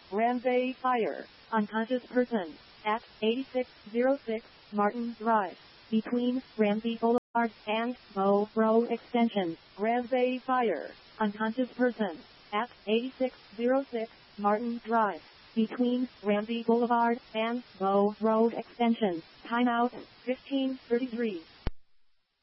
Ramsay Fire. Unconscious person. At 8606 Martin Drive. Between Ramsay Boulevard and Bow Road Extension. Ramsay Fire. Unconscious person. At 8606 Martin Drive. Between Ramsay Boulevard and Bow Road Extension. Timeout 15:33.